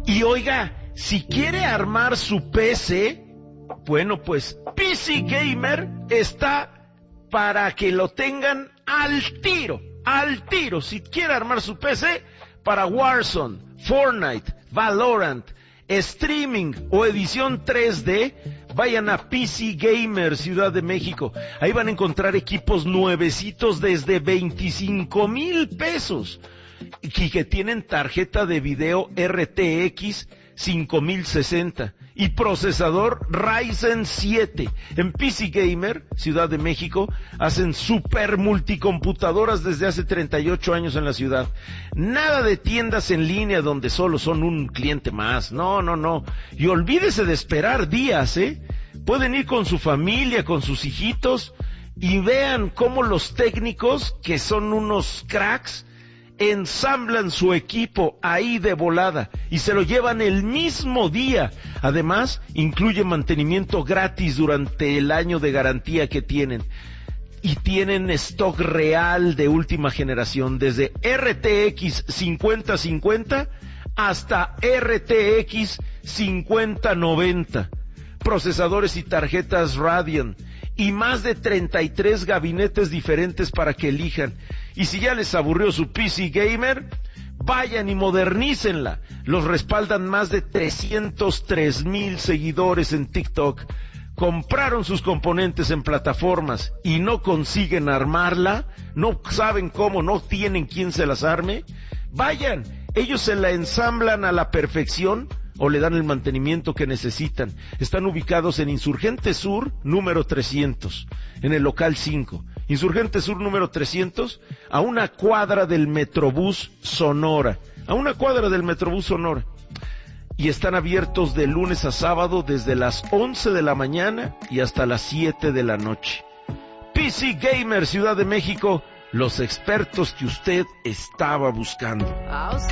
Y oiga, si quiere armar su PC, bueno, pues PC Gamer está para que lo tengan al tiro. Si quiere armar su PC para Warzone, Fortnite, Valorant, streaming o edición 3D, vayan a PC Gamer Ciudad de México. Ahí van a encontrar equipos nuevecitos desde 25,000 pesos y que tienen tarjeta de video RTX 5060 y procesador Ryzen 7. En PC Gamer Ciudad de México hacen super multicomputadoras desde hace 38 años en la ciudad. Nada de tiendas en línea donde solo son un cliente más. No. Y olvídese de esperar días, Pueden ir con su familia, con sus hijitos, y vean cómo los técnicos, que son unos cracks, ensamblan su equipo ahí de volada y se lo llevan el mismo día. Además, incluye mantenimiento gratis durante el año de garantía que tienen. Y tienen stock real de última generación, desde RTX 5050 hasta RTX 5090. Procesadores y tarjetas Radeon y más de 33 gabinetes diferentes para que elijan. Y si ya les aburrió su PC Gamer, vayan y modernícenla. Los respaldan más de 303,000 seguidores en TikTok. Compraron sus componentes en plataformas y no consiguen armarla, no saben cómo, no tienen quien se las arme. Vayan, ellos se la ensamblan a la perfección o le dan el mantenimiento que necesitan. Están ubicados en Insurgente Sur, número 300, en el local 5. Insurgente Sur, número 300, a una cuadra del Metrobús Sonora. Y están abiertos de lunes a sábado desde las 11 de la mañana y hasta las 7 de la noche. PC Gamer Ciudad de México, los expertos que usted estaba buscando.